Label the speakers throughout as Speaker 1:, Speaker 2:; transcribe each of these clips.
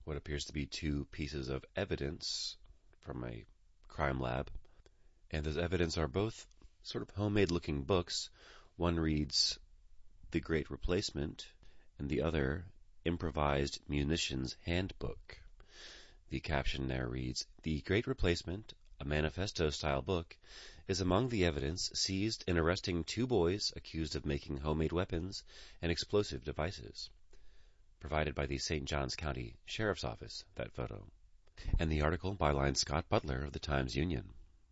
Speaker 1: what appears to be two pieces of evidence from a crime lab. And those evidence are both sort of homemade-looking books. One reads The Great Replacement, and the other Improvised Munitions Handbook. The caption there reads, The Great Replacement, a manifesto-style book, is among the evidence seized in arresting two boys accused of making homemade weapons and explosive devices. Provided by the St. Johns County Sheriff's Office, that photo. And the article bylines Scott Butler of the Times-Union.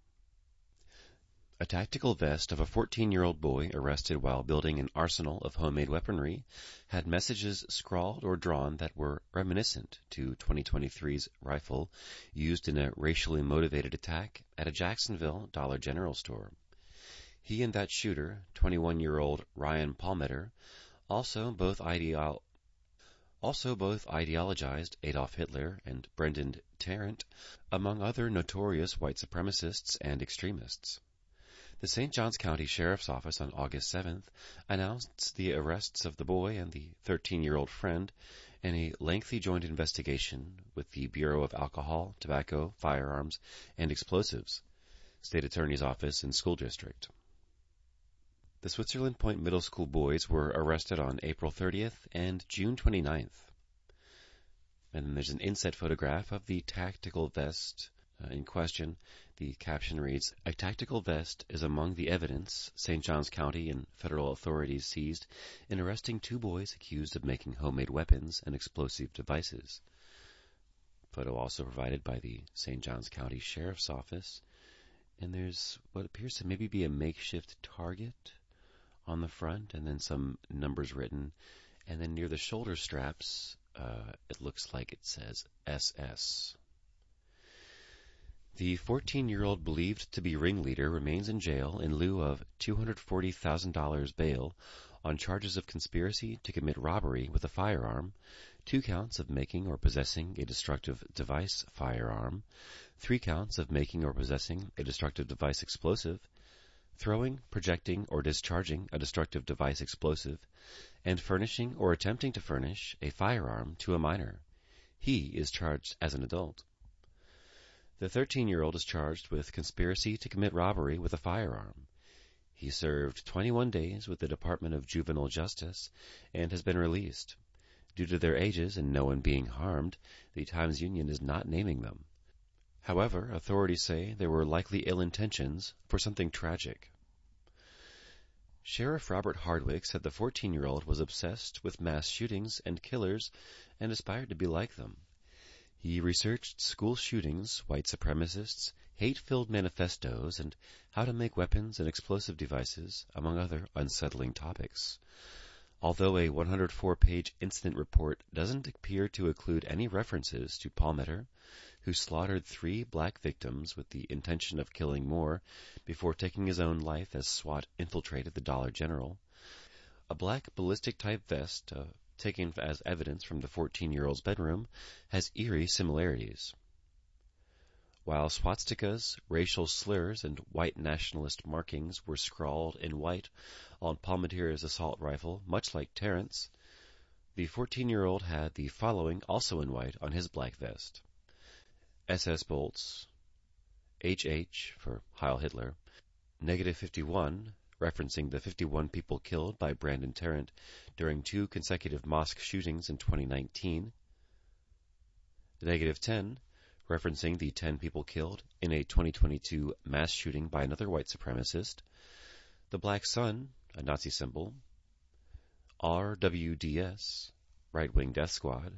Speaker 1: A tactical vest of a 14-year-old boy arrested while building an arsenal of homemade weaponry had messages scrawled or drawn that were reminiscent to 2023's rifle used in a racially motivated attack at a Jacksonville Dollar General store. He and that shooter, 21-year-old Ryan Palmeter, also both ideologized Adolf Hitler and Brendan Tarrant, among other notorious white supremacists and extremists. The St. Johns County Sheriff's Office on August 7th announced the arrests of the boy and the 13-year-old friend in a lengthy joint investigation with the Bureau of Alcohol, Tobacco, Firearms, and Explosives, State Attorney's Office and School District. The Switzerland Point Middle School boys were arrested on April 30th and June 29th. And then there's an inset photograph of the tactical vest in question. The caption reads, A tactical vest is among the evidence St. Johns County and federal authorities seized in arresting two boys accused of making homemade weapons and explosive devices. Photo also provided by the St. Johns County Sheriff's Office. And there's what appears to maybe be a makeshift target on the front, and then some numbers written. And then near the shoulder straps, it looks like it says SS. The 14-year-old believed to be ringleader remains in jail in lieu of $240,000 bail on charges of conspiracy to commit robbery with a firearm, 2 counts of making or possessing a destructive device firearm, 3 counts of making or possessing a destructive device explosive, throwing, projecting, or discharging a destructive device explosive, and furnishing or attempting to furnish a firearm to a minor. He is charged as an adult. The 13-year-old is charged with conspiracy to commit robbery with a firearm. He served 21 days with the Department of Juvenile Justice and has been released. Due to their ages and no one being harmed, the Times-Union is not naming them. However, authorities say there were likely ill intentions for something tragic. Sheriff Robert Hardwick said the 14-year-old was obsessed with mass shootings and killers and aspired to be like them. He researched school shootings, white supremacists, hate-filled manifestos, and how to make weapons and explosive devices, among other unsettling topics. Although a 104-page incident report doesn't appear to include any references to Palmeter, who slaughtered 3 black victims with the intention of killing more before taking his own life as SWAT infiltrated the Dollar General, a black ballistic-type vest taken as evidence from the 14-year-old's bedroom, has eerie similarities. While swastikas, racial slurs, and white nationalist markings were scrawled in white on Palmeter's assault rifle, much like Tarrant's, the 14-year-old had the following also in white on his black vest. SS bolts, HH for Heil Hitler, -51, referencing the 51 people killed by Brendan Tarrant during 2 consecutive mosque shootings in 2019. -10, referencing the 10 people killed in a 2022 mass shooting by another white supremacist. The Black Sun, a Nazi symbol. RWDS, Right-Wing Death Squad.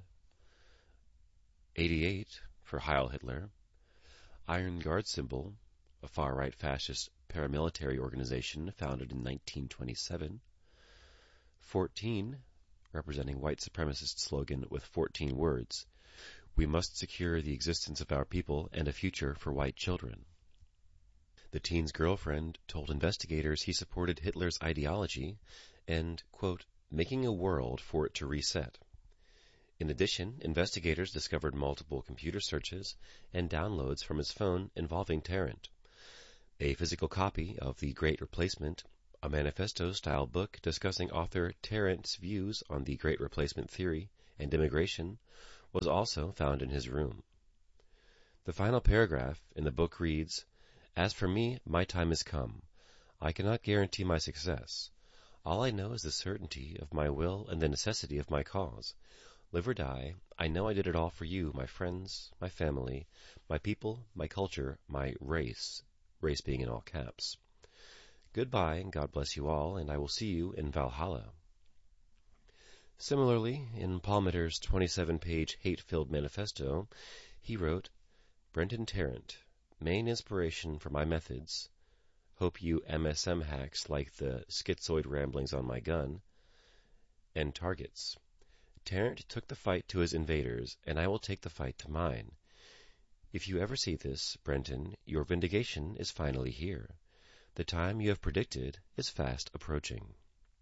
Speaker 1: 88 for Heil Hitler. Iron Guard symbol, a far-right fascist paramilitary organization founded in 1927. 14, representing white supremacist slogan with 14 words. We must secure the existence of our people and a future for white children. The teen's girlfriend told investigators he supported Hitler's ideology and, quote, making a world for it to reset. In addition, investigators discovered multiple computer searches and downloads from his phone involving Tarrant. A physical copy of The Great Replacement, a manifesto-style book discussing author Tarrant's views on the Great Replacement theory and immigration, was also found in his room. The final paragraph in the book reads, "As for me, my time has come. I cannot guarantee my success. All I know is the certainty of my will and the necessity of my cause. Live or die, I know I did it all for you, my friends, my family, my people, my culture, my race," race being in all caps. "Goodbye, and God bless you all, and I will see you in Valhalla." Similarly, in Palmiter's 27-page hate-filled manifesto, he wrote, "Brenton Tarrant, main inspiration for my methods. Hope you MSM hacks like the schizoid ramblings on my gun. And targets. Tarrant took the fight to his invaders, and I will take the fight to mine. If you ever see this, Brenton, your vindication is finally here. The time you have predicted is fast approaching."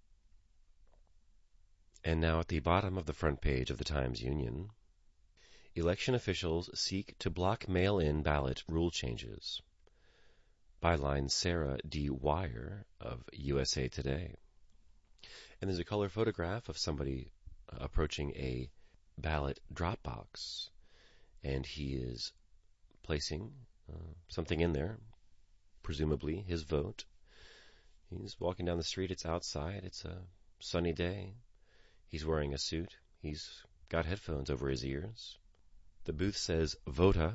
Speaker 1: And now at the bottom of the front page of the Times-Union, election officials seek to block mail-in ballot rule changes. Byline Sarah D. Wire of USA Today. And there's a color photograph of somebody approaching a ballot drop box, and he is placing something in there, presumably his vote. He's walking down the street. It's outside. It's a sunny day. He's wearing a suit. He's got headphones over his ears. The booth says VOTA,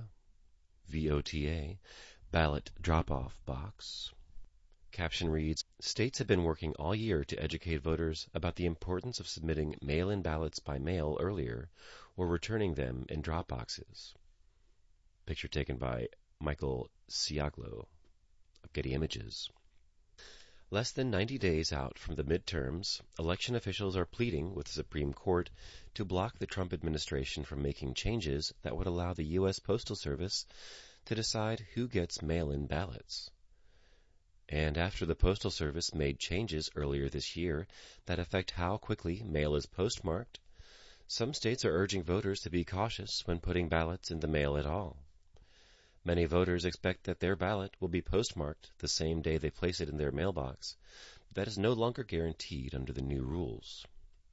Speaker 1: V-O-T-A, ballot drop-off box. Caption reads, "States have been working all year to educate voters about the importance of submitting mail-in ballots by mail earlier or returning them in drop boxes." Picture taken by Michael Ciaglo of Getty Images. Less than 90 days out from the midterms, election officials are pleading with the Supreme Court to block the Trump administration from making changes that would allow the U.S. Postal Service to decide who gets mail-in ballots. And after the Postal Service made changes earlier this year that affect how quickly mail is postmarked, some states are urging voters to be cautious when putting ballots in the mail at all. Many voters expect that their ballot will be postmarked the same day they place it in their mailbox, but that is no longer guaranteed under the new rules.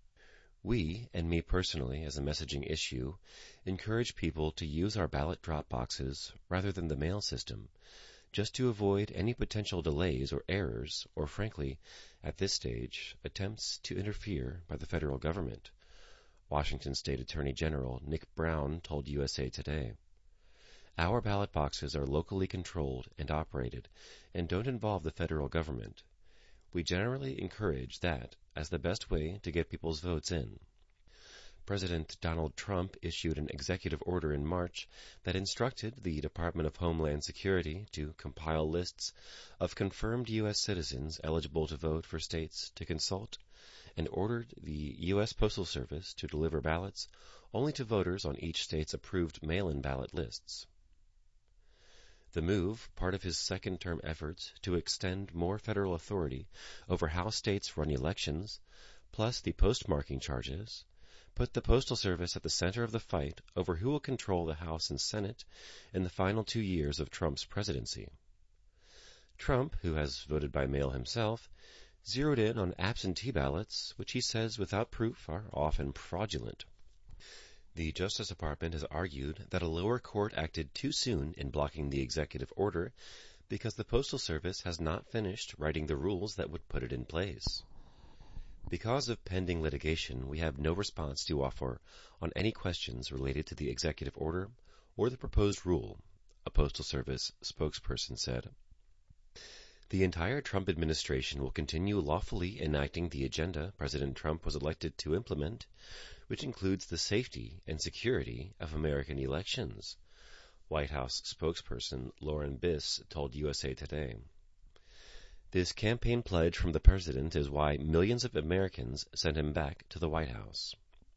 Speaker 1: We, and me personally as a messaging issue, encourage people to use our ballot drop boxes rather than the mail system, just to avoid any potential delays or errors, or frankly, at this stage, attempts to interfere by the federal government, Washington State Attorney General Nick Brown told USA Today. "Our ballot boxes are locally controlled and operated and don't involve the federal government. We generally encourage that as the best way to get people's votes in." President Donald Trump issued an executive order in March that instructed the Department of Homeland Security to compile lists of confirmed U.S. citizens eligible to vote for states to consult, and ordered the U.S. Postal Service to deliver ballots only to voters on each state's approved mail-in ballot lists. The move, part of his second-term efforts to extend more federal authority over how states run elections, plus the postmarking charges, put the Postal Service at the center of the fight over who will control the House and Senate in the final 2 years of Trump's presidency. Trump, who has voted by mail himself, zeroed in on absentee ballots, which he says without proof are often fraudulent. The Justice Department has argued that a lower court acted too soon in blocking the executive order because the Postal Service has not finished writing the rules that would put it in place. Because of pending litigation, we have no response to offer on any questions related to the executive order or the proposed rule, a Postal Service spokesperson said. The entire Trump administration will continue lawfully enacting the agenda President Trump was elected to implement, which includes the safety and security of American elections, White House spokesperson Lauren Biss told USA Today. This campaign pledge from the president is why millions of Americans sent him back to the White House.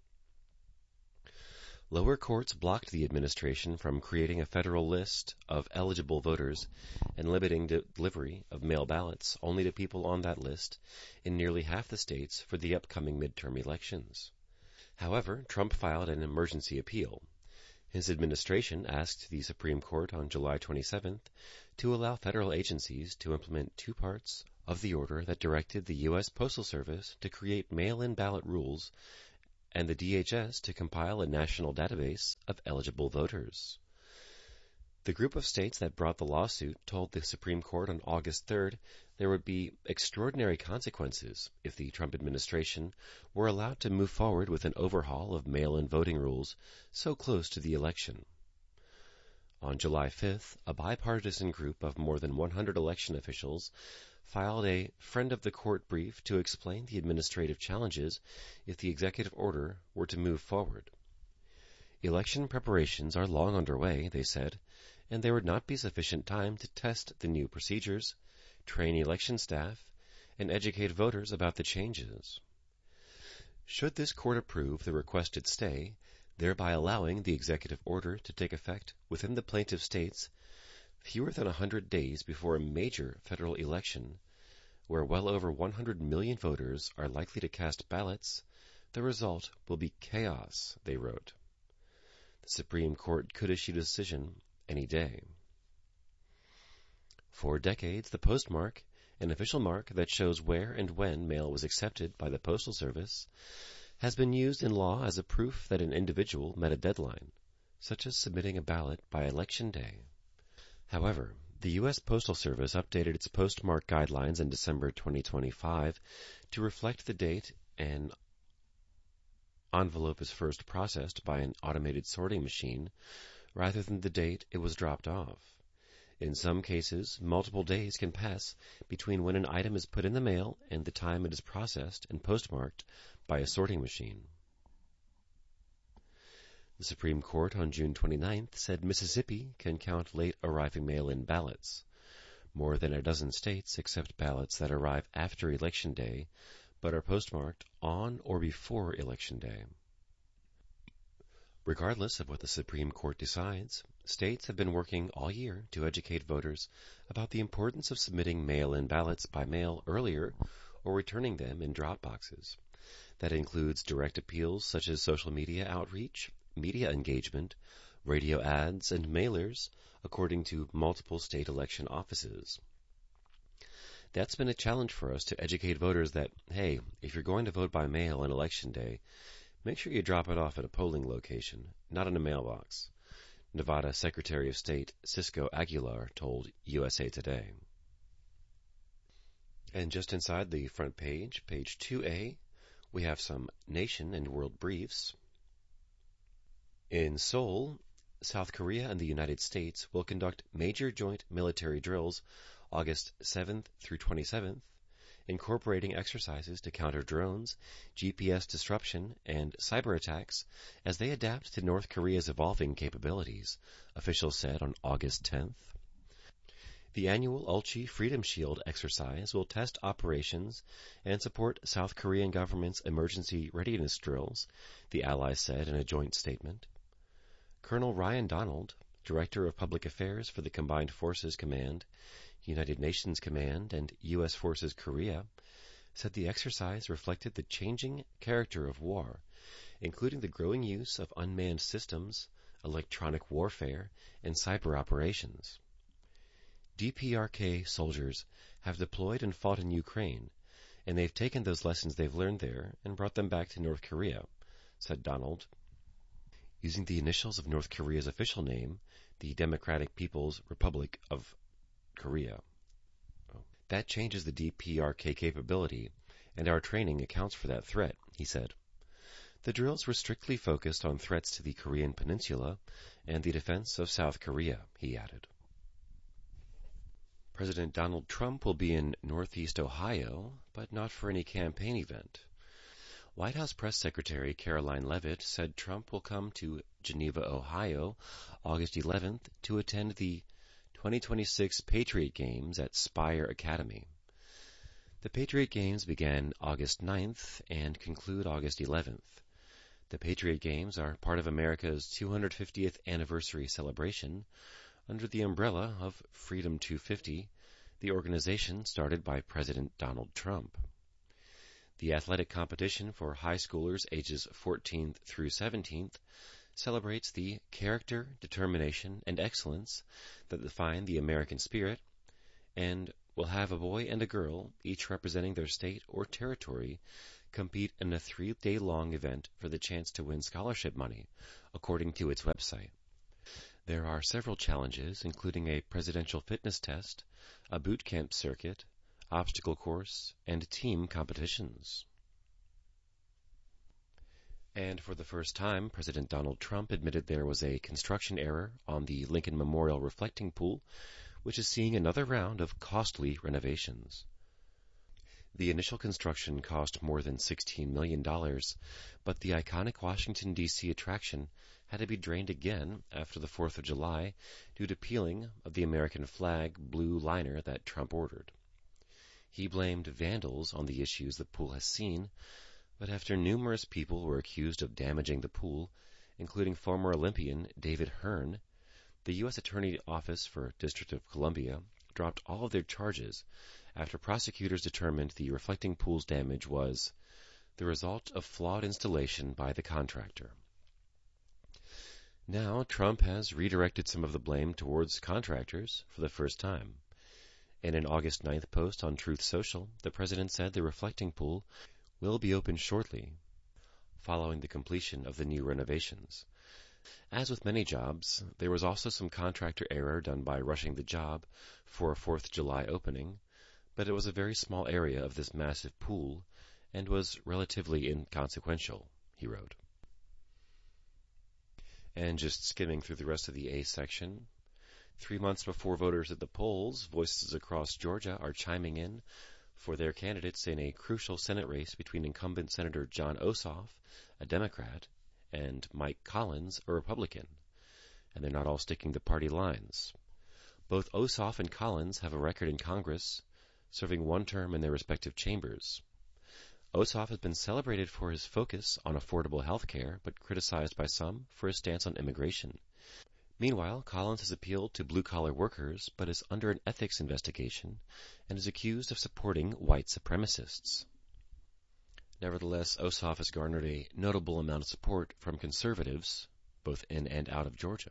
Speaker 1: Lower courts blocked the administration from creating a federal list of eligible voters and limiting delivery of mail ballots only to people on that list in nearly half the states for the upcoming midterm elections. However, Trump filed an emergency appeal. His administration asked the Supreme Court on July 27th to allow federal agencies to implement 2 parts of the order that directed the U.S. Postal Service to create mail-in ballot rules and the DHS to compile a national database of eligible voters. The group of states that brought the lawsuit told the Supreme Court on August 3rd there would be extraordinary consequences if the Trump administration were allowed to move forward with an overhaul of mail-in voting rules so close to the election. On July 5th, a bipartisan group of more than 100 election officials filed a friend of the court brief to explain the administrative challenges if the executive order were to move forward. Election preparations are long underway, they said, and there would not be sufficient time to test the new procedures, train election staff, and educate voters about the changes. Should this court approve the requested stay, thereby allowing the executive order to take effect within the plaintiff states fewer than 100 days before a major federal election, where well over 100 million voters are likely to cast ballots, the result will be chaos, they wrote. The Supreme Court could issue a decision any day. For decades, the postmark, an official mark that shows where and when mail was accepted by the Postal Service, has been used in law as a proof that an individual met a deadline, such as submitting a ballot by Election Day. However, the U.S. Postal Service updated its postmark guidelines in December 2025 to reflect the date an envelope is first processed by an automated sorting machine rather than the date it was dropped off. In some cases, multiple days can pass between when an item is put in the mail and the time it is processed and postmarked by a sorting machine. The Supreme Court on June 29th said Mississippi can count late arriving mail-in ballots. More than a dozen states accept ballots that arrive after Election Day but are postmarked on or before Election Day. Regardless of what the Supreme Court decides, states have been working all year to educate voters about the importance of submitting mail-in ballots by mail earlier or returning them in drop boxes. That includes direct appeals such as social media outreach, media engagement, radio ads, and mailers, according to multiple state election offices. That's been a challenge for us to educate voters that, hey, if you're going to vote by mail on Election Day, make sure you drop it off at a polling location, not in a mailbox, Nevada Secretary of State Cisco Aguilar told USA Today. And just inside the front page, page 2A, we have some nation and world briefs. In Seoul, South Korea and the United States will conduct major joint military drills August 7th through 27th, incorporating exercises to counter drones, GPS disruption, and cyber attacks as they adapt to North Korea's evolving capabilities, officials said on August 10th. The annual Ulchi Freedom Shield exercise will test operations and support South Korean government's emergency readiness drills, the allies said in a joint statement. Colonel Ryan Donald, Director of Public Affairs for the Combined Forces Command, United Nations Command, and U.S. Forces Korea, said the exercise reflected the changing character of war, including the growing use of unmanned systems, electronic warfare, and cyber operations. DPRK soldiers have deployed and fought in Ukraine, and they've taken those lessons they've learned there and brought them back to North Korea, said Donald. Using the initials of North Korea's official name, the Democratic People's Republic of Korea. That changes the DPRK capability, and our training accounts for that threat, he said. The drills were strictly focused on threats to the Korean Peninsula and the defense of South Korea, he added. President Donald Trump will be in Northeast Ohio, but not for any campaign event. White House Press Secretary Caroline Leavitt said Trump will come to Geneva, Ohio, August 11th to attend the 2026 Patriot Games at Spire Academy. The Patriot Games began August 9th and conclude August 11th. The Patriot Games are part of America's 250th anniversary celebration under the umbrella of Freedom 250, the organization started by President Donald Trump. The athletic competition for high schoolers ages 14th through 17th celebrates the character, determination, and excellence that define the American spirit and will have a boy and a girl, each representing their state or territory, compete in a 3-day-long event for the chance to win scholarship money, according to its website. There are several challenges, including a presidential fitness test, a boot camp circuit, obstacle course, and team competitions. And for the first time, President Donald Trump admitted there was a construction error on the Lincoln Memorial reflecting pool, which is seeing another round of costly renovations. The initial construction cost more than $16 million, but the iconic Washington, D.C. attraction had to be drained again after the 4th of July due to peeling of the American flag blue liner that Trump ordered. He blamed vandals on the issues the pool has seen, but after numerous people were accused of damaging the pool, including former Olympian David Hearn, the U.S. Attorney Office for District of Columbia dropped all of their charges after prosecutors determined the reflecting pool's damage was the result of flawed installation by the contractor. Now, Trump has redirected some of the blame towards contractors for the first time. In an August 9th post on Truth Social, the president said the reflecting pool will be open shortly, following the completion of the new renovations. As with many jobs, there was also some contractor error done by rushing the job for a 4th of July opening, but it was a very small area of this massive pool and was relatively inconsequential, he wrote. And just skimming through the rest of the A section, 3 months before voters at the polls, voices across Georgia are chiming in for their candidates in a crucial Senate race between incumbent Senator Jon Ossoff, a Democrat, and Mike Collins, a Republican. And they're not all sticking to party lines. Both Ossoff and Collins have a record in Congress, serving one term in their respective chambers. Ossoff has been celebrated for his focus on affordable health care, but criticized by some for his stance on immigration. Meanwhile, Collins has appealed to blue-collar workers, but is under an ethics investigation and is accused of supporting white supremacists. Nevertheless, Ossoff has garnered a notable amount of support from conservatives, both in and out of Georgia.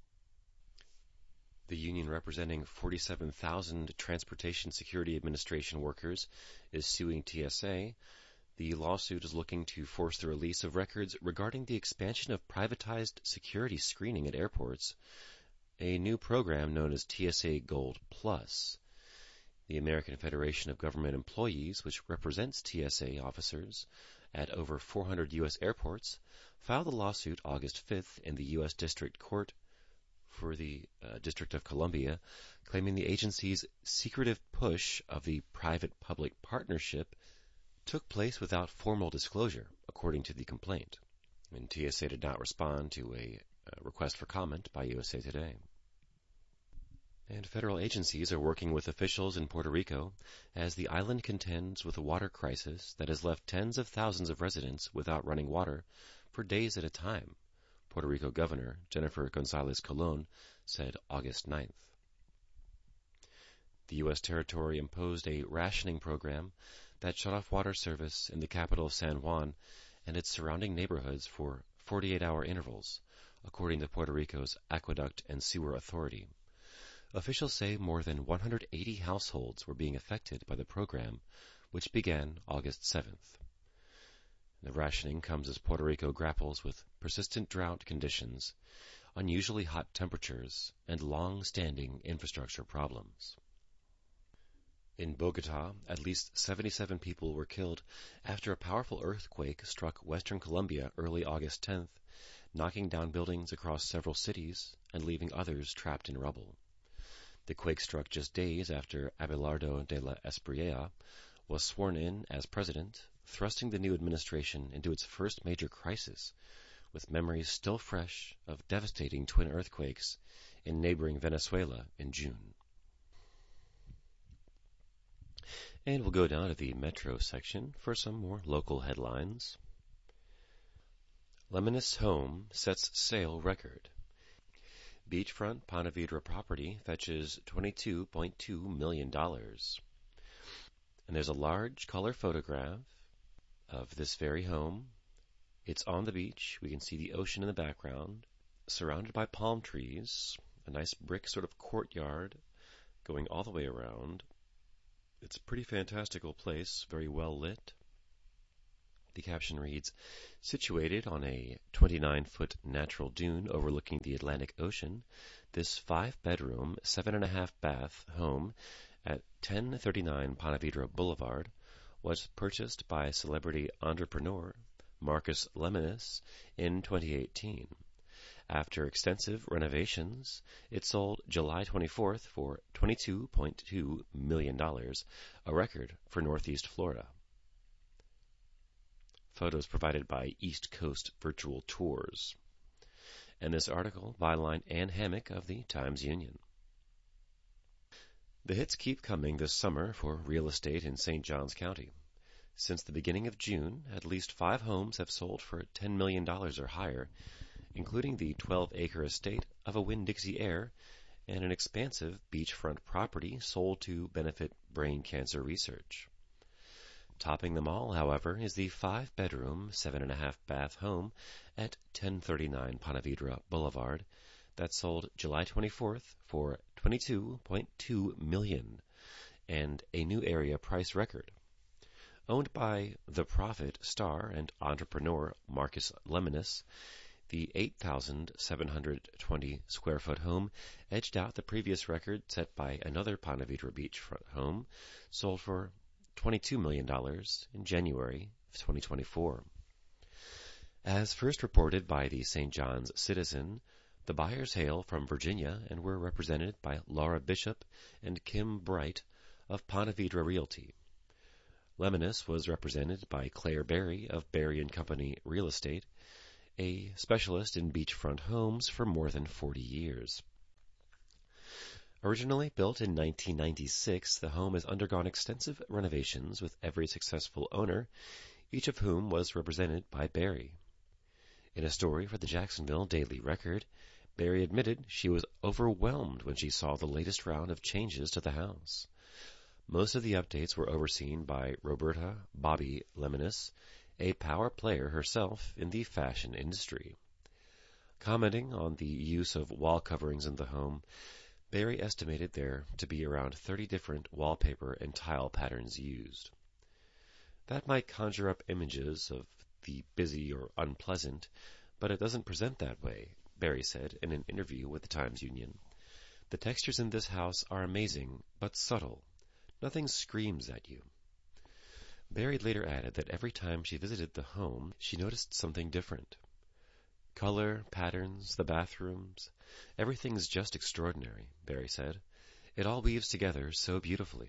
Speaker 1: The union representing 47,000 Transportation Security Administration workers is suing TSA. The lawsuit is looking to force the release of records regarding the expansion of privatized security screening at airports, a new program known as TSA Gold Plus. The American Federation of Government Employees, which represents TSA officers at over 400 U.S. airports, filed the lawsuit August 5th in the U.S. District Court for the District of Columbia, claiming the agency's secretive push of the private-public partnership took place without formal disclosure, according to the complaint. And TSA did not respond to a request for comment by USA Today. And federal agencies are working with officials in Puerto Rico as the island contends with a water crisis that has left tens of thousands of residents without running water for days at a time, Puerto Rico Governor Jennifer Gonzalez Colon said August 9th. The U.S. territory imposed a rationing program that shut off water service in the capital San Juan and its surrounding neighborhoods for 48-hour intervals, according to Puerto Rico's Aqueduct and Sewer Authority. Officials say more than 180 households were being affected by the program, which began August 7th. The rationing comes as Puerto Rico grapples with persistent drought conditions, unusually hot temperatures, and long-standing infrastructure problems. In Bogota, at least 77 people were killed after a powerful earthquake struck western Colombia early August 10th, knocking down buildings across several cities and leaving others trapped in rubble. The quake struck just days after Abelardo de la Espriella was sworn in as president, thrusting the new administration into its first major crisis, with memories still fresh of devastating twin earthquakes in neighboring Venezuela in June. And we'll go down to the Metro section for some more local headlines. Lemonis Home sets sale record. Beachfront Ponte Vedra property fetches $22.2 million. And there's a large color photograph of this very home. It's on the beach. We can see the ocean in the background, surrounded by palm trees, a nice brick sort of courtyard going all the way around. It's a pretty fantastical place, very well lit. The caption reads, situated on a 29-foot natural dune overlooking the Atlantic Ocean, this 5-bedroom, 7.5-bath home at 1039 Ponte Vedra Boulevard was purchased by celebrity entrepreneur Marcus Lemonis in 2018. After extensive renovations, it sold July 24th for $22.2 million, a record for Northeast Florida. Photos provided by East Coast Virtual Tours. And this article, byline Ann Hammock of the Times-Union. The hits keep coming this summer for real estate in St. Johns County. Since the beginning of June, at least 5 homes have sold for $10 million or higher, including the 12-acre estate of a Winn-Dixie heir and an expansive beachfront property sold to benefit brain cancer research. Topping them all, however, is the 5-bedroom, 7.5-bath home at 1039 Ponte Vedra Boulevard that sold July 24th for $22.2 million and a new area price record. Owned by The Prophet star and entrepreneur Marcus Lemonis, the 8,720 square foot home edged out the previous record set by another Ponte Vedra beachfront home sold for $22 million in January of 2024. As first reported by the St. John's Citizen, the buyers hail from Virginia and were represented by Laura Bishop and Kim Bright of Ponte Vedra Realty. Lemonis was represented by Claire Berry of Berry & Company Real Estate, a specialist in beachfront homes for more than 40 years. Originally built in 1996, the home has undergone extensive renovations with every successful owner, each of whom was represented by Berry. In a story for the Jacksonville Daily Record, Berry admitted she was overwhelmed when she saw the latest round of changes to the house. Most of the updates were overseen by Roberta Bobby Lemonis, a power player herself in the fashion industry. Commenting on the use of wall coverings in the home, Berry estimated there to be around 30 different wallpaper and tile patterns used. That might conjure up images of the busy or unpleasant, but it doesn't present that way, Berry said in an interview with the Times-Union. The textures in this house are amazing, but subtle. Nothing screams at you. Berry later added that every time she visited the home, she noticed something different. Color, patterns, the bathrooms, everything's just extraordinary, Berry said. It all weaves together so beautifully.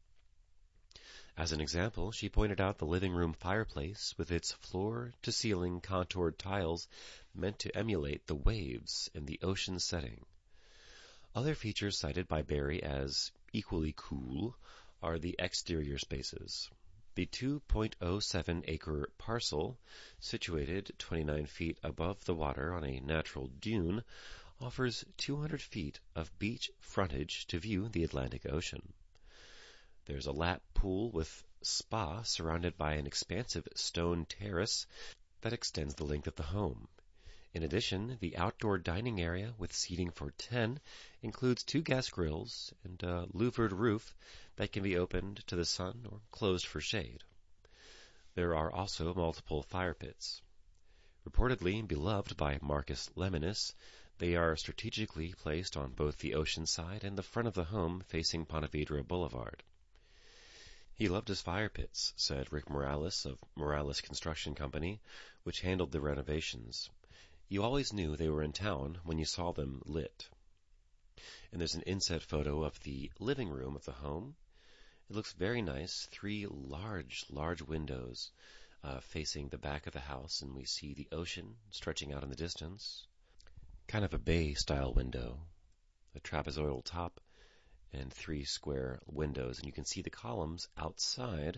Speaker 1: As an example, she pointed out the living room fireplace with its floor-to-ceiling contoured tiles meant to emulate the waves in the ocean setting. Other features cited by Berry as equally cool are the exterior spaces. The 2.07-acre parcel, situated 29 feet above the water on a natural dune, offers 200 feet of beach frontage to view the Atlantic Ocean. There's a lap pool with spa surrounded by an expansive stone terrace that extends the length of the home. In addition, the outdoor dining area with seating for 10 includes 2 gas grills and a louvered roof that can be opened to the sun or closed for shade. There are also multiple fire pits. Reportedly beloved by Marcus Lemonis, they are strategically placed on both the ocean side and the front of the home facing Ponte Vedra Boulevard. He loved his fire pits, said Rick Morales of Morales Construction Company, which handled the renovations. You always knew they were in town when you saw them lit. And there's an inset photo of the living room of the home. It looks very nice. 3 large windows facing the back of the house, and we see the ocean stretching out in the distance. Kind of a bay-style window, a trapezoidal top, and 3 square windows. And you can see the columns outside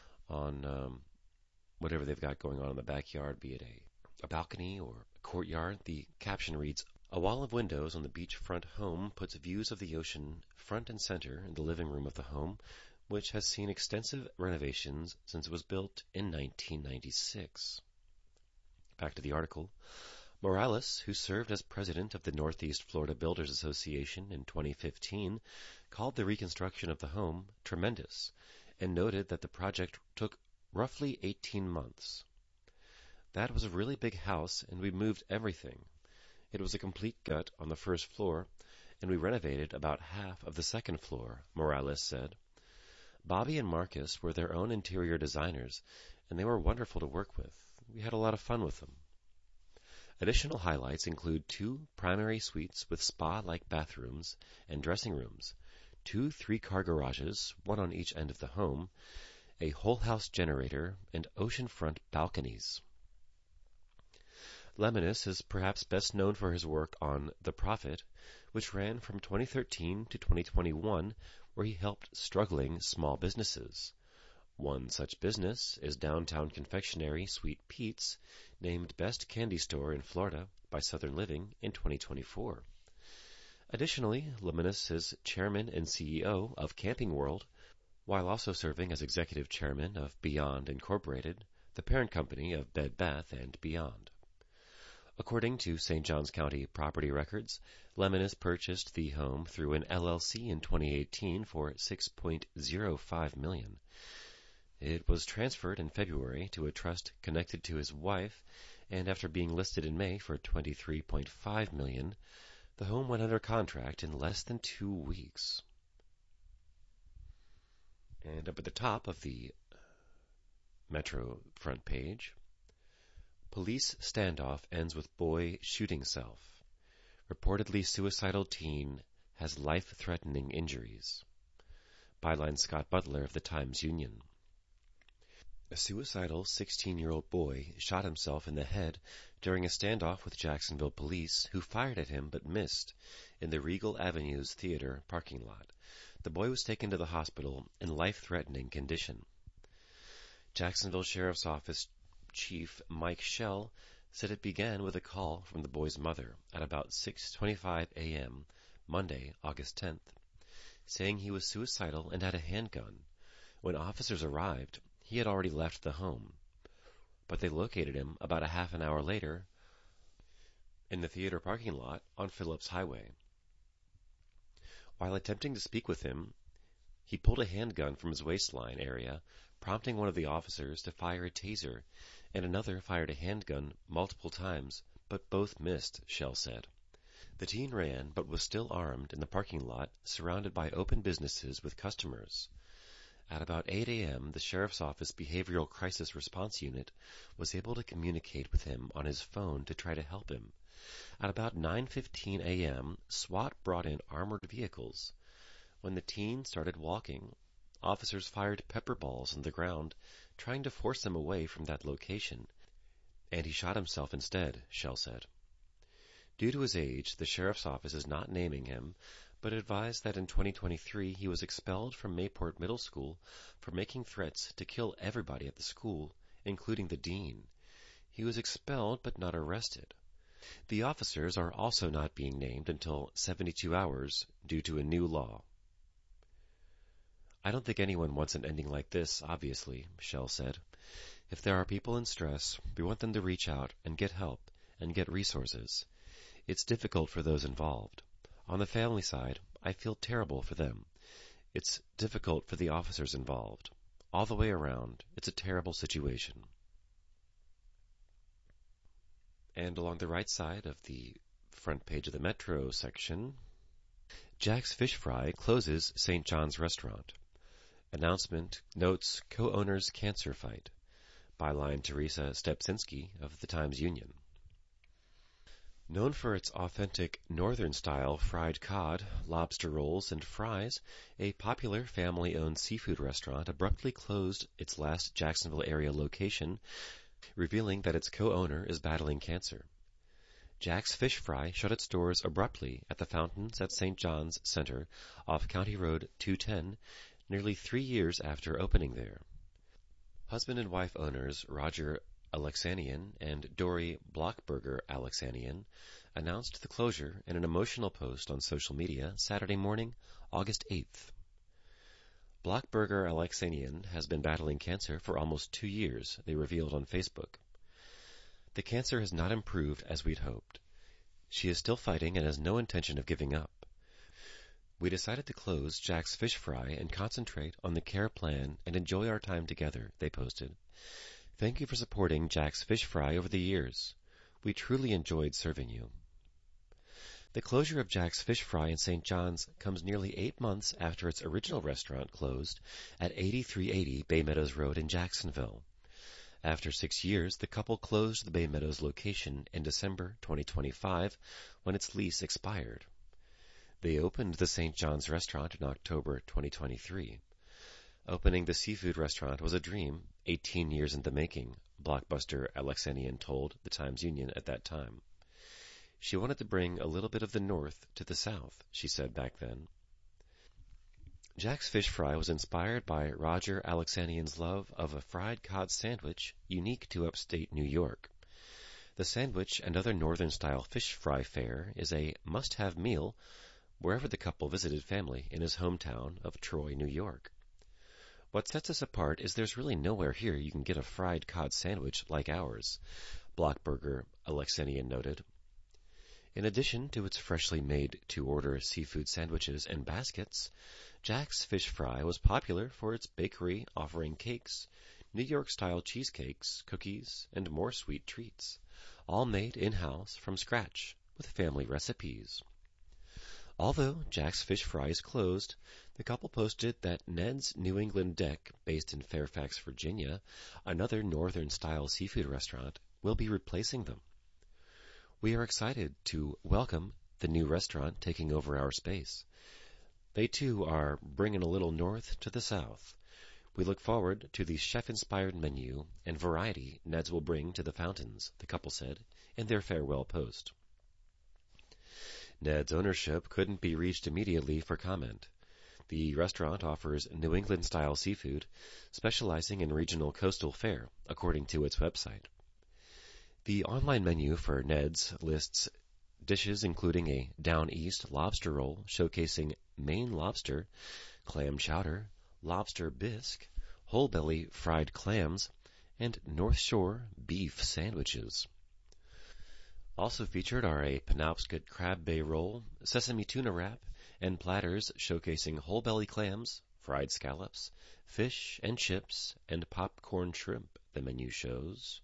Speaker 1: on whatever they've got going on in the backyard, be it a balcony or a courtyard. The caption reads, "A wall of windows on the beachfront home puts views of the ocean front and center in the living room of the home, which has seen extensive renovations since it was built in 1996. Back to the article. Morales, who served as president of the Northeast Florida Builders Association in 2015, called the reconstruction of the home tremendous and noted that the project took roughly 18 months. That was a really big house, and we moved everything. It was a complete gut on the first floor, and we renovated about half of the second floor, Morales said. Bobby and Marcus were their own interior designers, and they were wonderful to work with. We had a lot of fun with them. Additional highlights include 2 primary suites with spa-like bathrooms and dressing rooms, 2 3-car garages, one on each end of the home, a whole house generator, and oceanfront balconies. Lemonis is perhaps best known for his work on The Prophet, which ran from 2013 to 2021, where he helped struggling small businesses. One such business is downtown confectionery Sweet Pete's, named Best Candy Store in Florida by Southern Living in 2024. Additionally, Lemonis is chairman and CEO of Camping World, while also serving as executive chairman of Beyond Incorporated, the parent company of Bed Bath & Beyond. According to St. Johns County property records, Lemonis purchased the home through an LLC in 2018 for $6.05 million. It was transferred in February to a trust connected to his wife, and after being listed in May for $23.5 million, the home went under contract in less than 2 weeks. And up at the top of the Metro front page, police standoff ends with boy shooting self. Reportedly suicidal teen has life-threatening injuries. Byline Scott Butler of the Times-Union. A suicidal 16-year-old boy shot himself in the head during a standoff with Jacksonville police, who fired at him but missed in the Regal Avenues Theater parking lot. The boy was taken to the hospital in life-threatening condition. Jacksonville Sheriff's Office Chief Mike Schell said it began with a call from the boy's mother at about 6:25 a.m. Monday, August 10th, saying he was suicidal and had a handgun. When officers arrived, he had already left the home, but they located him about a half an hour later in the theater parking lot on Phillips Highway. While attempting to speak with him, he pulled a handgun from his waistline area, prompting one of the officers to fire a taser, and another fired a handgun multiple times, but both missed, Schell said. The teen ran, but was still armed in the parking lot, surrounded by open businesses with customers. At about 8 a.m., the Sheriff's Office Behavioral Crisis Response Unit was able to communicate with him on his phone to try to help him. At about 9:15 a.m., SWAT brought in armored vehicles. When the teen started walking, officers fired pepper balls on the ground, trying to force him away from that location, and he shot himself instead, Schell said. Due to his age, the Sheriff's Office is not naming him, but advised that in 2023 he was expelled from Mayport Middle School for making threats to kill everybody at the school, including the dean. He was expelled but not arrested. The officers are also not being named until 72 hours due to a new law. I don't think anyone wants an ending like this, obviously, Schell said. If there are people in stress, we want them to reach out and get help and get resources. It's difficult for those involved. On the family side, I feel terrible for them. It's difficult for the officers involved. All the way around, it's a terrible situation. And along the right side of the front page of the Metro section, Jack's Fish Fry closes St. John's Restaurant. Announcement notes co-owner's cancer fight. Byline Teresa Stepsinski of the Times-Union. Known for its authentic northern-style fried cod, lobster rolls, and fries, a popular family-owned seafood restaurant abruptly closed its last Jacksonville area location, revealing that its co-owner is battling cancer. Jack's Fish Fry shut its doors abruptly at the Fountains at St. John's Center off County Road 210, nearly 3 years after opening there. Husband and wife owners Roger Alexanian and Dory Blockberger Alexanian announced the closure in an emotional post on social media Saturday morning, August 8th. Blockberger Alexanian has been battling cancer for almost 2 years, they revealed on Facebook. The cancer has not improved as we'd hoped. She is still fighting and has no intention of giving up. We decided to close Jack's Fish Fry and concentrate on the care plan and enjoy our time together, they posted. Thank you for supporting Jack's Fish Fry over the years. We truly enjoyed serving you. The closure of Jack's Fish Fry in St. John's comes nearly 8 months after its original restaurant closed at 8380 Bay Meadows Road in Jacksonville. After 6 years, the couple closed the Bay Meadows location in December 2025 when its lease expired. They opened the St. John's restaurant in October 2023. Opening the seafood restaurant was a dream, 18 years in the making, blockbuster Alexanian told the Times-Union at that time. She wanted to bring a little bit of the North to the South, she said back then. Jack's Fish Fry was inspired by Roger Alexanian's love of a fried cod sandwich unique to upstate New York. The sandwich and other northern-style fish fry fare is a must-have meal wherever the couple visited family in his hometown of Troy, New York. What sets us apart is there's really nowhere here you can get a fried cod sandwich like ours, Blockburger Alexanian noted. In addition to its freshly made to-order seafood sandwiches and baskets, Jack's Fish Fry was popular for its bakery offering cakes, New York-style cheesecakes, cookies, and more sweet treats, all made in-house from scratch with family recipes. Although Jack's Fish Fry is closed, the couple posted that Ned's New England Deck, based in Fairfax, Virginia, another northern-style seafood restaurant, will be replacing them. We are excited to welcome the new restaurant taking over our space. They, too, are bringing a little north to the south. We look forward to the chef-inspired menu and variety Ned's will bring to the fountains, the couple said in their farewell post. Ned's ownership couldn't be reached immediately for comment. The restaurant offers New England-style seafood, specializing in regional coastal fare, according to its website. The online menu for Ned's lists dishes including a Down East lobster roll showcasing Maine lobster, clam chowder, lobster bisque, whole belly fried clams, and North Shore beef sandwiches. Also featured are a Penobscot crab bay roll, sesame tuna wrap, and platters showcasing whole belly clams, fried scallops, fish and chips, and popcorn shrimp, the menu shows.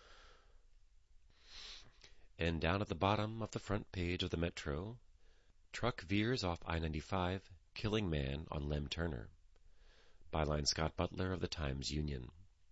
Speaker 1: And down at the bottom of the front page of the Metro, truck veers off I-95, killing man on Lem Turner. Byline Scott Butler of the Times-Union.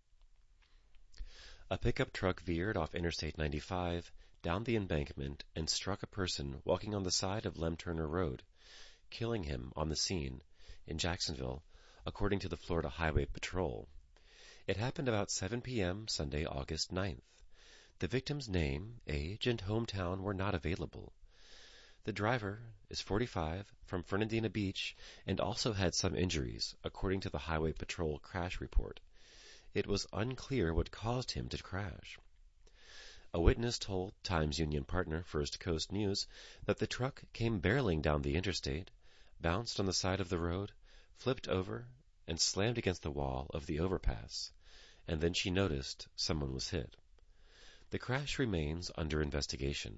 Speaker 1: A pickup truck veered off Interstate 95, down the embankment, and struck a person walking on the side of Lem Turner Road, killing him on the scene in Jacksonville, according to the Florida Highway Patrol. It happened about 7 p.m. Sunday, August 9th. The victim's name, age, and hometown were not available. The driver is 45, from Fernandina Beach, and also had some injuries, according to the Highway Patrol crash report. It was unclear what caused him to crash. A witness told Times-Union partner First Coast News that the truck came barreling down the interstate, bounced on the side of the road, flipped over, and slammed against the wall of the overpass, and then she noticed someone was hit. The crash remains under investigation.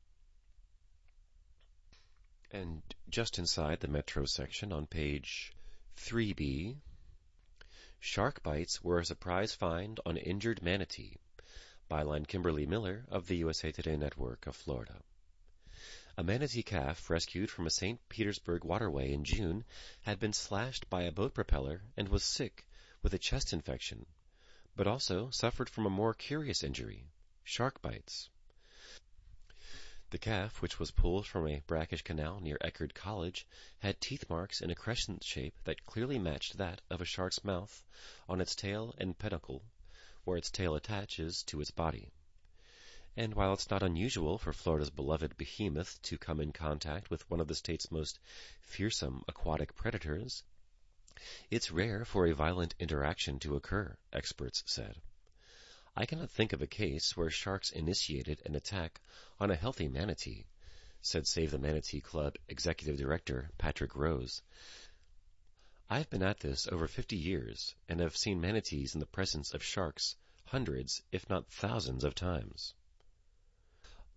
Speaker 1: And just inside the Metro section on page 3B, shark bites were a surprise find on injured manatee. Byline Kimberly Miller of the USA Today Network of Florida. A manatee calf rescued from a St. Petersburg waterway in June had been slashed by a boat propeller and was sick with a chest infection, but also suffered from a more curious injury, shark bites. The calf, which was pulled from a brackish canal near Eckerd College, had teeth marks in a crescent shape that clearly matched that of a shark's mouth on its tail and peduncle, where its tail attaches to its body. And while it's not unusual for Florida's beloved behemoth to come in contact with one of the state's most fearsome aquatic predators, it's rare for a violent interaction to occur, experts said. I cannot think of a case where sharks initiated an attack on a healthy manatee, said Save the Manatee Club Executive Director Patrick Rose. I've been at this over 50 years and have seen manatees in the presence of sharks hundreds, if not thousands of times.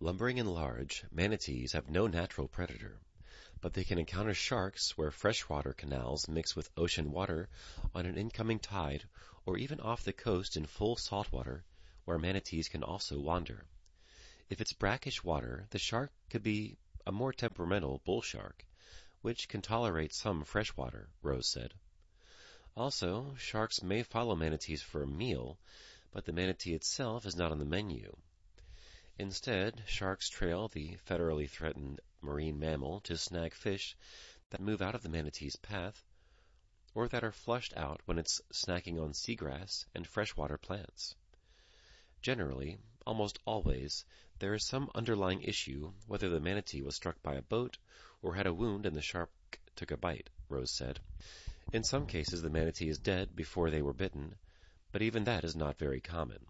Speaker 1: Lumbering and large, manatees have no natural predator, but they can encounter sharks where freshwater canals mix with ocean water on an incoming tide, or even off the coast in full saltwater, where manatees can also wander. If it's brackish water, the shark could be a more temperamental bull shark, which can tolerate some fresh water, Rose said. Also, sharks may follow manatees for a meal, but the manatee itself is not on the menu. Instead, sharks trail the federally threatened marine mammal to snag fish that move out of the manatee's path, or that are flushed out when it's snacking on seagrass and freshwater plants. Generally, almost always, there is some underlying issue, whether the manatee was struck by a boat or had a wound and the shark took a bite, Rose said. In some cases, the manatee is dead before they were bitten, but even that is not very common.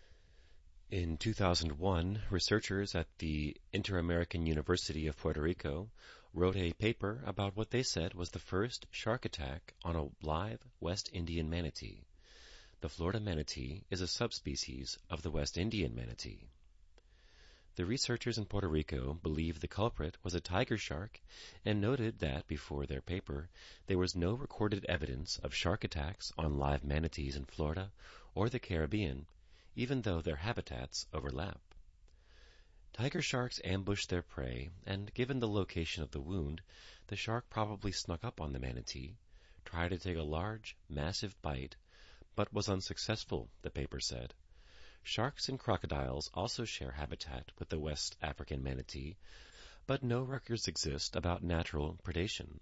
Speaker 1: In 2001, researchers at the Inter-American University of Puerto Rico wrote a paper about what they said was the first shark attack on a live West Indian manatee. The Florida manatee is a subspecies of the West Indian manatee. The researchers in Puerto Rico believe the culprit was a tiger shark and noted that, before their paper, there was no recorded evidence of shark attacks on live manatees in Florida or the Caribbean, even though their habitats overlap. Tiger sharks ambush their prey, and given the location of the wound, the shark probably snuck up on the manatee, tried to take a large, massive bite, but was unsuccessful, the paper said. Sharks and crocodiles also share habitat with the West African manatee, but no records exist about natural predation.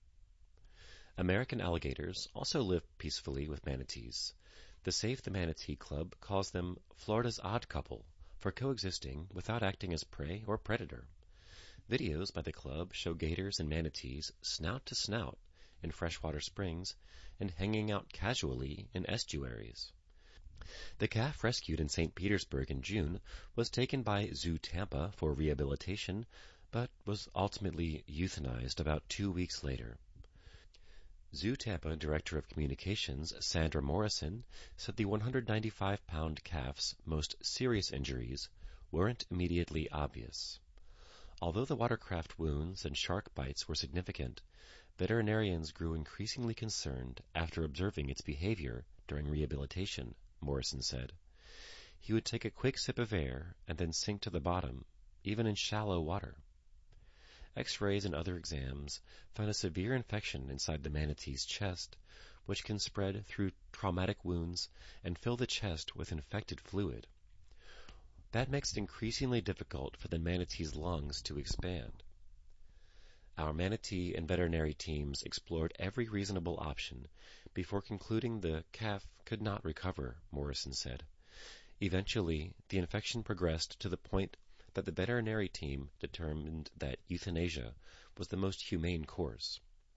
Speaker 1: American alligators also live peacefully with manatees. The Save the Manatee Club calls them Florida's odd couple for coexisting without acting as prey or predator. Videos by the club show gators and manatees snout to snout in freshwater springs and hanging out casually in estuaries. The calf rescued in St. Petersburg in June was taken by Zoo Tampa for rehabilitation, but was ultimately euthanized about 2 weeks later. Zoo Tampa Director of Communications Sandra Morrison said the 195-pound calf's most serious injuries weren't immediately obvious. Although the watercraft wounds and shark bites were significant, veterinarians grew increasingly concerned after observing its behavior during rehabilitation, Morrison said. He would take a quick sip of air and then sink to the bottom, even in shallow water. X-rays and other exams found a severe infection inside the manatee's chest, which can spread through traumatic wounds and fill the chest with infected fluid. That makes it increasingly difficult for the manatee's lungs to expand. Our manatee and veterinary teams explored every reasonable option before concluding the calf could not recover, Morrison said. Eventually, the infection progressed to the point that the veterinary team determined that euthanasia was the most humane course.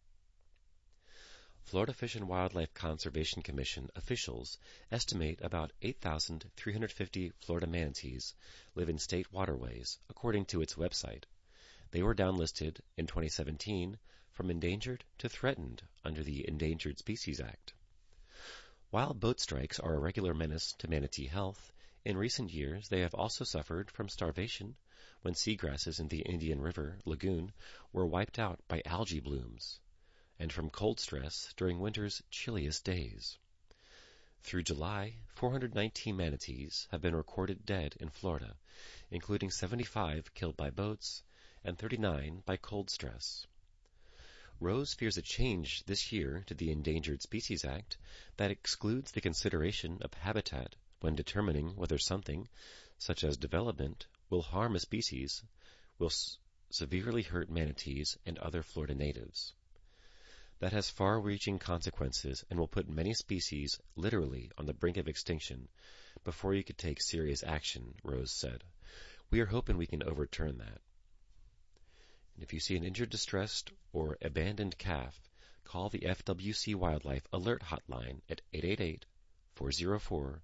Speaker 1: Florida Fish and Wildlife Conservation Commission officials estimate about 8,350 Florida manatees live in state waterways, according to its website. They were downlisted in 2017 from endangered to threatened under the Endangered Species Act. While boat strikes are a regular menace to manatee health, in recent years they have also suffered from starvation when seagrasses in the Indian River lagoon were wiped out by algae blooms, and from cold stress during winter's chilliest days. Through July, 419 manatees have been recorded dead in Florida, including 75 killed by boats and 39 by cold stress. Rose fears a change this year to the Endangered Species Act that excludes the consideration of habitat when determining whether something, such as development, will harm a species, will severely hurt manatees and other Florida natives. That has far-reaching consequences and will put many species literally on the brink of extinction before you could take serious action, Rose said. We are hoping we can overturn that. And if you see an injured, distressed, or abandoned calf, call the FWC Wildlife Alert Hotline at 888-404-3922.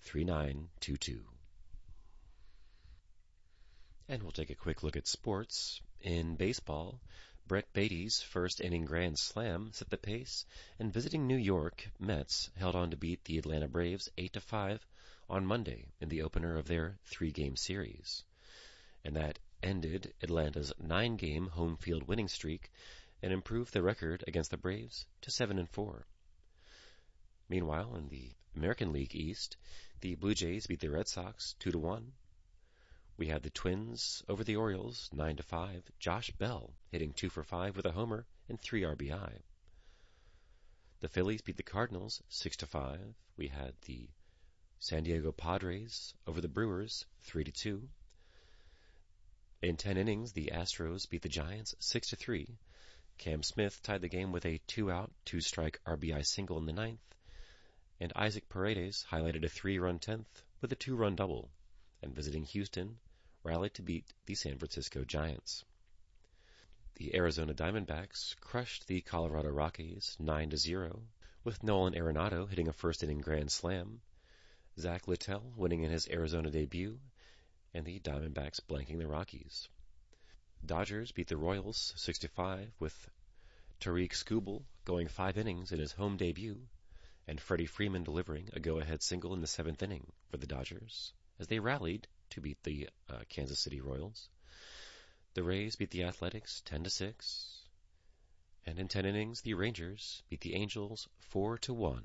Speaker 1: And we'll take a quick look at sports. In baseball, Brett Beatty's first inning grand slam set the pace, and visiting New York Mets held on to beat the Atlanta Braves 8-5 on Monday in the opener of their 3-game series. and that ended Atlanta's 9-game home field winning streak and improved the record against the Braves to 7-4. Meanwhile, in the American League East, the Blue Jays beat the Red Sox 2-1. We had the Twins over the Orioles 9-5. Josh Bell hitting 2 for 5 with a homer and 3 RBI. The Phillies beat the Cardinals 6-5. We had the San Diego Padres over the Brewers 3-2. In 10 innings, the Astros beat the Giants 6-3. Cam Smith tied the game with a 2-out, 2-strike RBI single in the ninth, and Isaac Paredes highlighted a 3-run 10th with a 2-run double, and visiting Houston rallied to beat the San Francisco Giants. The Arizona Diamondbacks crushed the Colorado Rockies 9-0, with Nolan Arenado hitting a first-inning grand slam, Zach Littell winning in his Arizona debut, and the Diamondbacks blanking the Rockies. Dodgers beat the Royals 6-5, with Tariq Skubal going 5 innings in his home debut, and Freddie Freeman delivering a go-ahead single in the 7th inning for the Dodgers, as they rallied to beat the Kansas City Royals. The Rays beat the Athletics 10-6, and in 10 innings, the Rangers beat the Angels 4-1.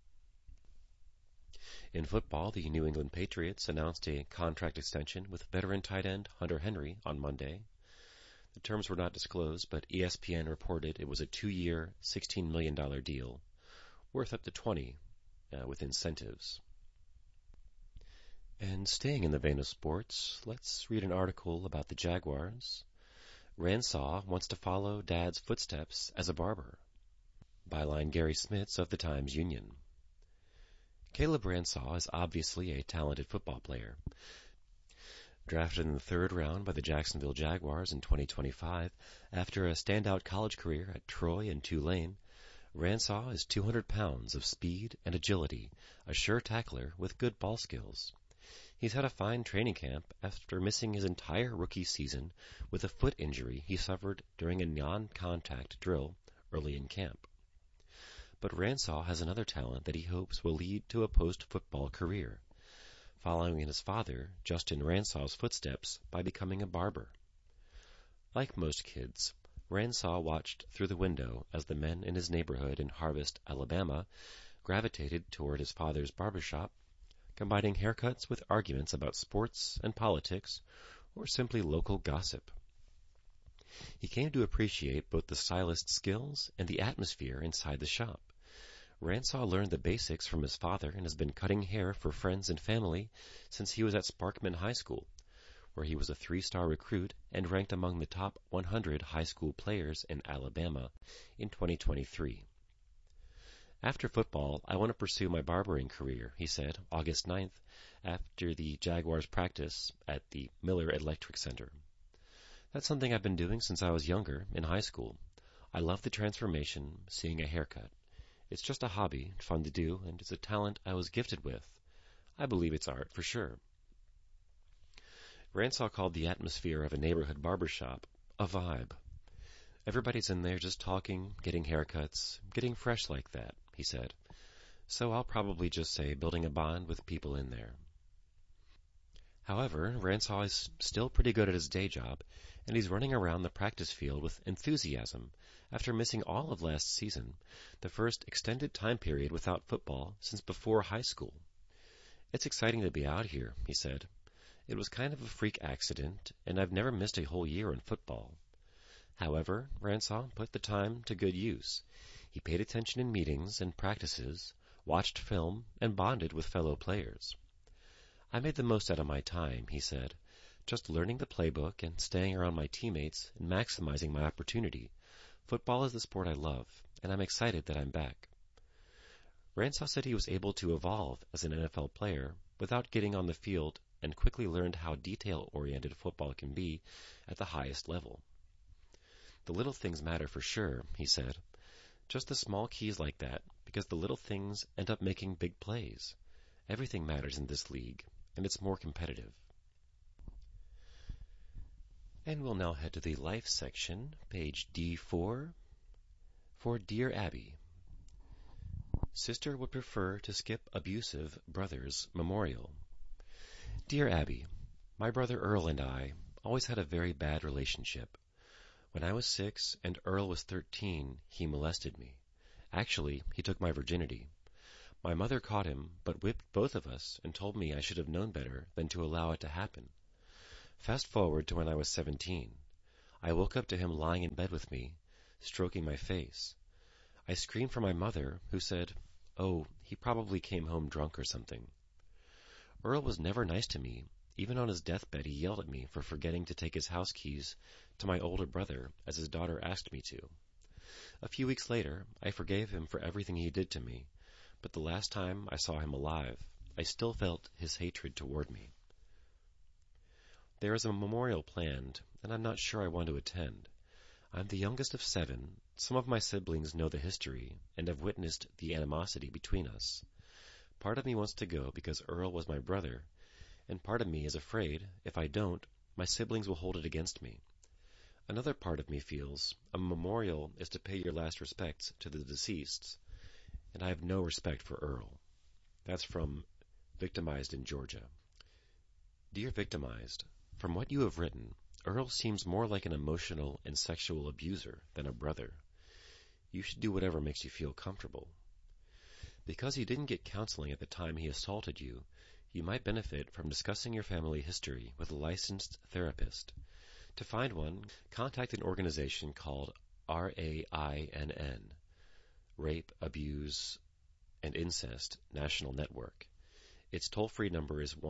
Speaker 1: In football, the New England Patriots announced a contract extension with veteran tight end Hunter Henry on Monday. The terms were not disclosed, but ESPN reported it was a 2-year, $16 million deal, worth up to $20 with incentives. And staying in the vein of sports, let's read an article about the Jaguars. Ransaw wants to follow Dad's footsteps as a barber. Byline Gary Smits of the Times-Union. Caleb Ransaw is obviously a talented football player. Drafted in the 3rd round by the Jacksonville Jaguars in 2025, after a standout college career at Troy and Tulane, Ransaw is 200 pounds of speed and agility, a sure tackler with good ball skills. He's had a fine training camp after missing his entire rookie season with a foot injury he suffered during a non-contact drill early in camp. But Ransaw has another talent that he hopes will lead to a post-football career, following in his father, Justin Ransaw's footsteps by becoming a barber. Like most kids, Ransaw watched through the window as the men in his neighborhood in Harvest, Alabama, gravitated toward his father's barbershop, combining haircuts with arguments about sports and politics, or simply local gossip. He came to appreciate both the stylist's skills and the atmosphere inside the shop. Ransaw learned the basics from his father and has been cutting hair for friends and family since he was at Sparkman High School, where he was a 3-star recruit and ranked among the top 100 high school players in Alabama in 2023. After football, I want to pursue my barbering career, he said, August 9th, after the Jaguars practice at the Miller Electric Center. That's something I've been doing since I was younger, in high school. I love the transformation, seeing a haircut. It's just a hobby, fun to do, and it's a talent I was gifted with. I believe it's art, for sure. Ransaw called the atmosphere of a neighborhood barbershop a vibe. Everybody's in there just talking, getting haircuts, getting fresh like that, he said. So I'll probably just say building a bond with people in there. However, Ransaw is still pretty good at his day job, and he's running around the practice field with enthusiasm after missing all of last season, the first extended time period without football since before high school. It's exciting to be out here, he said. It was kind of a freak accident, and I've never missed a whole year in football. However, Ransaw put the time to good use. He paid attention in meetings and practices, watched film, and bonded with fellow players. I made the most out of my time, he said, just learning the playbook and staying around my teammates and maximizing my opportunity. Football is the sport I love, and I'm excited that I'm back. Ransaw said he was able to evolve as an NFL player without getting on the field and quickly learned how detail-oriented football can be at the highest level. The little things matter for sure, he said. Just the small keys like that, because the little things end up making big plays. Everything matters in this league, and it's more competitive. And we'll now head to the Life section, page D4, for Dear Abby. Sister would prefer to skip abusive brother's memorial. Dear Abby, my brother Earl and I always had a very bad relationship. When I was 6 and Earl was 13, he molested me. Actually, he took my virginity. My mother caught him, but whipped both of us and told me I should have known better than to allow it to happen. Fast forward to when I was 17. I woke up to him lying in bed with me, stroking my face. I screamed for my mother, who said, "Oh, he probably came home drunk or something." Earl was never nice to me. Even on his deathbed, he yelled at me for forgetting to take his house keys to my older brother, as his daughter asked me to. A few weeks later, I forgave him for everything he did to me, but the last time I saw him alive, I still felt his hatred toward me. There is a memorial planned, and I'm not sure I want to attend. I'm the youngest of 7. Some of my siblings know the history and have witnessed the animosity between us. Part of me wants to go because Earl was my brother, and part of me is afraid, if I don't, my siblings will hold it against me. Another part of me feels a memorial is to pay your last respects to the deceased, and I have no respect for Earl. That's from Victimized in Georgia. Dear Victimized, from what you have written, Earl seems more like an emotional and sexual abuser than a brother. You should do whatever makes you feel comfortable. Because you didn't get counseling at the time he assaulted you, you might benefit from discussing your family history with a licensed therapist. To find one, contact an organization called RAINN, Rape, Abuse, and Incest National Network. Its toll-free number is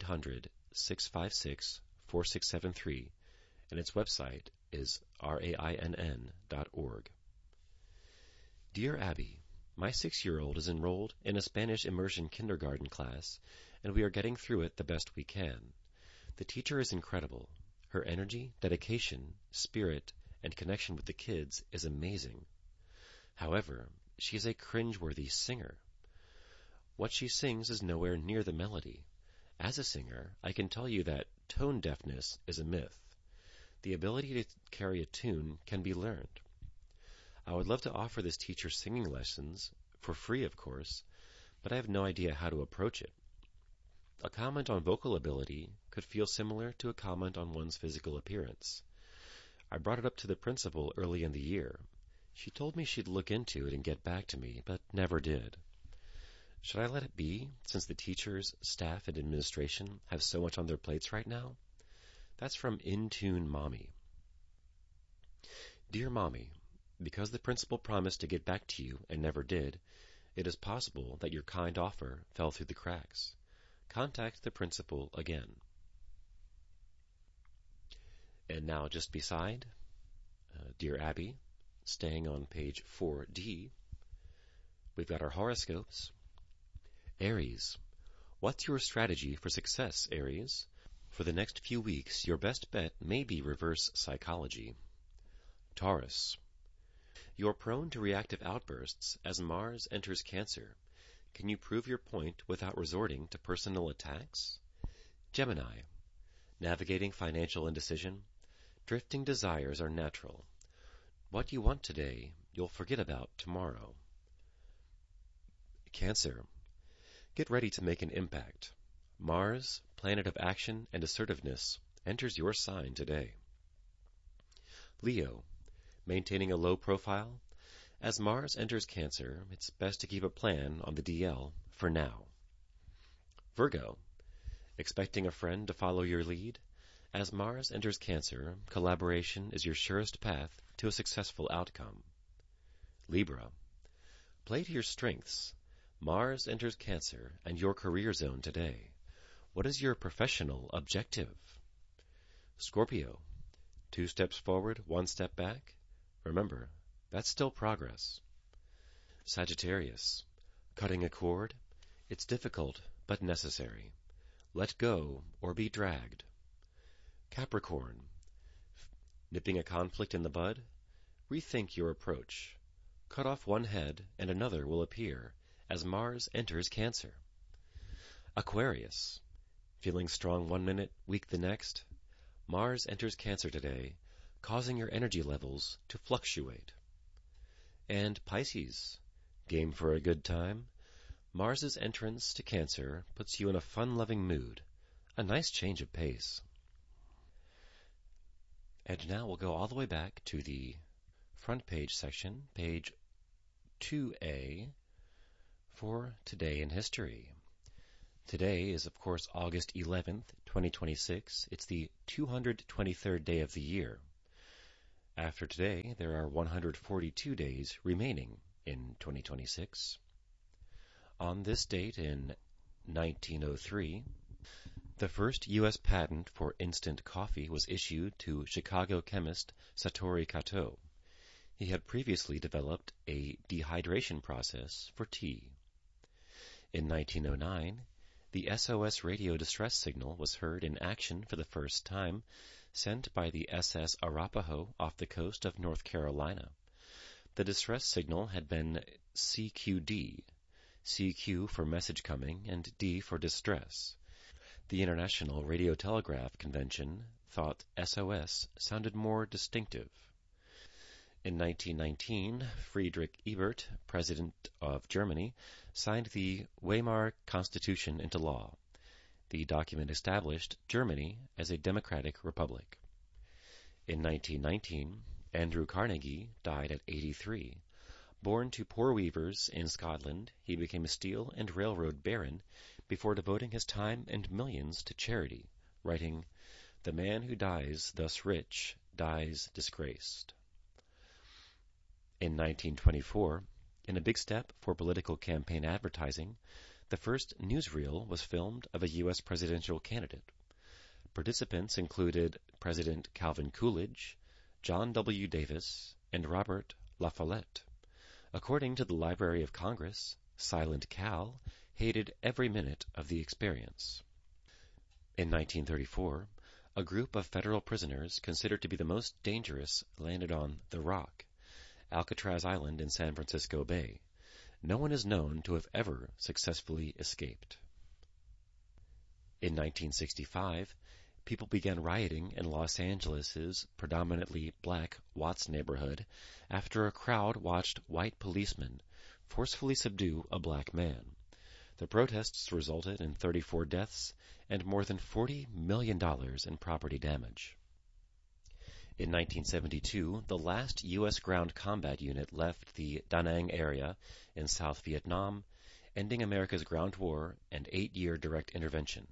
Speaker 1: 1-800-656-4673, and its website is rainn.org. Dear Abby, my 6-year-old is enrolled in a Spanish immersion kindergarten class, and we are getting through it the best we can. The teacher is incredible. Her energy, dedication, spirit, and connection with the kids is amazing. However, she is a cringeworthy singer. What she sings is nowhere near the melody. As a singer, I can tell you that tone deafness is a myth. The ability to carry a tune can be learned. I would love to offer this teacher singing lessons, for free of course, but I have no idea how to approach it. A comment on vocal ability could feel similar to a comment on one's physical appearance. I brought it up to the principal early in the year. She told me she'd look into it and get back to me, but never did. Should I let it be, since the teachers, staff, and administration have so much on their plates right now? That's from Intune Mommy. Dear Mommy, because the principal promised to get back to you and never did, it is possible that your kind offer fell through the cracks. Contact the principal again. And now just beside, Dear Abby, staying on page 4D, we've got our horoscopes. Aries, what's your strategy for success, Aries? For the next few weeks, your best bet may be reverse psychology. Taurus, you're prone to reactive outbursts as Mars enters Cancer. Can you prove your point without resorting to personal attacks? Gemini, navigating financial indecision. Drifting desires are natural. What you want today, you'll forget about tomorrow. Cancer, get ready to make an impact. Mars, planet of action and assertiveness, enters your sign today. Leo, maintaining a low profile. As Mars enters Cancer, it's best to keep a plan on the DL for now. Virgo, expecting a friend to follow your lead. As Mars enters Cancer, collaboration is your surest path to a successful outcome. Libra, play to your strengths. Mars enters Cancer and your career zone today. What is your professional objective? Scorpio, 2 steps forward, 1 step back. Remember, that's still progress. Sagittarius, cutting a cord. It's difficult, but necessary. Let go or be dragged. Capricorn, nipping a conflict in the bud. Rethink your approach. Cut off one head and another will appear as Mars enters Cancer. Aquarius, feeling strong one minute, weak the next. Mars enters Cancer today, causing your energy levels to fluctuate. And Pisces, game for a good time. Mars's entrance to Cancer puts you in a fun-loving mood, a nice change of pace. And now we'll go all the way back to the front page section, page 2A, for Today in History. Today is, of course, August 11th, 2026. It's the 223rd day of the year. After today, there are 142 days remaining in 2026. On this date in 1903, the first U.S. patent for instant coffee was issued to Chicago chemist Satoru Kato. He had previously developed a dehydration process for tea. In 1909, the SOS radio distress signal was heard in action for the first time, sent by the SS Arapahoe off the coast of North Carolina. The distress signal had been CQD, CQ for message coming and D for distress. The International Radiotelegraph Convention thought SOS sounded more distinctive. In 1919, Friedrich Ebert, President of Germany, signed the Weimar Constitution into law. The document established Germany as a democratic republic. In 1919, Andrew Carnegie died at 83. Born to poor weavers in Scotland, he became a steel and railroad baron before devoting his time and millions to charity, writing, "The man who dies thus rich dies disgraced." In 1924, in a big step for political campaign advertising, the first newsreel was filmed of a U.S. presidential candidate. Participants included President Calvin Coolidge, John W. Davis, and Robert La Follette. According to the Library of Congress, Silent Cal hated every minute of the experience. In 1934, a group of federal prisoners considered to be the most dangerous landed on The Rock, Alcatraz Island in San Francisco Bay. No one is known to have ever successfully escaped. In 1965, people began rioting in Los Angeles' predominantly black Watts neighborhood after a crowd watched white policemen forcefully subdue a black man. The protests resulted in 34 deaths and more than $40 million in property damage. In 1972, the last U.S. ground combat unit left the Da Nang area in South Vietnam, ending America's ground war and 8-year direct intervention.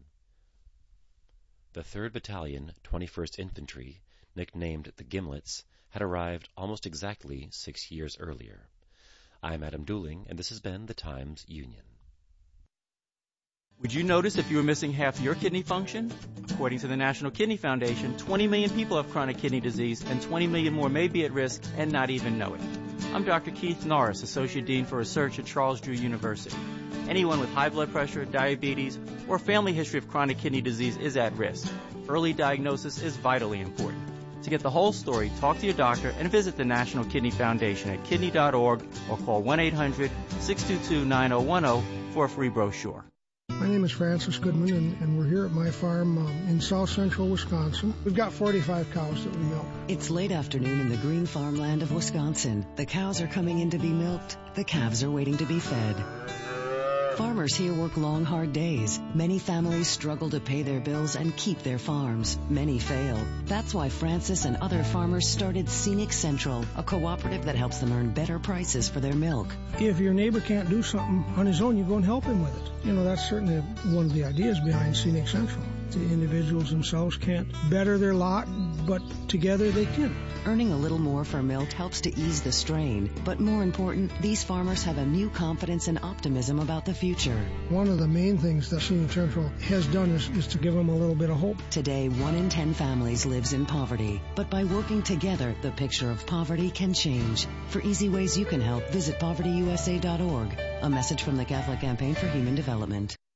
Speaker 1: The 3rd Battalion, 21st Infantry, nicknamed the Gimlets, had arrived almost exactly 6 years earlier. I'm Adam Dooling, and this has been the Times Union.
Speaker 2: Would you notice if you were missing half your kidney function? According to the National Kidney Foundation, 20 million people have chronic kidney disease, and 20 million more may be at risk and not even know it. I'm Dr. Keith Norris, Associate Dean for Research at Charles Drew University. Anyone with high blood pressure, diabetes, or family history of chronic kidney disease is at risk. Early diagnosis is vitally important. To get the whole story, talk to your doctor and visit the National Kidney Foundation at kidney.org or call 1-800-622-9010 for a free brochure.
Speaker 3: My name is Francis Goodman, and we're here at my farm in south central Wisconsin. We've got 45 cows that we milk.
Speaker 4: It's late afternoon in the green farmland of Wisconsin. The cows are coming in to be milked. The calves are waiting to be fed. Farmers here work long, hard days. Many families struggle to pay their bills and keep their farms. Many fail. That's why Francis and other farmers started Scenic Central, a cooperative that helps them earn better prices for their milk.
Speaker 3: If your neighbor can't do something on his own, you go and help him with it. You know, that's certainly one of the ideas behind Scenic Central. The individuals themselves can't better their lot, but together they can.
Speaker 4: Earning a little more for milk helps to ease the strain, but more important, these farmers have a new confidence and optimism about the future.
Speaker 3: One of the main things that Scenic Central has done is to give them a little bit of hope.
Speaker 4: Today, 1 in 10 families lives in poverty, but by working together, the picture of poverty can change. For easy ways you can help, visit povertyusa.org. A message from the Catholic Campaign for Human Development.